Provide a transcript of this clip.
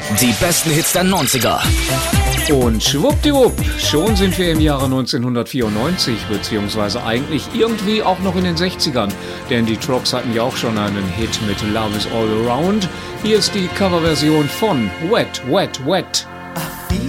Die besten Hits der 90er. Und schwuppdiwupp, schon sind wir im Jahre 1994, beziehungsweise eigentlich irgendwie auch noch in den 60ern. Denn die Trucks hatten ja auch schon einen Hit mit Love is All Around. Hier ist die Coverversion von Wet, Wet, Wet.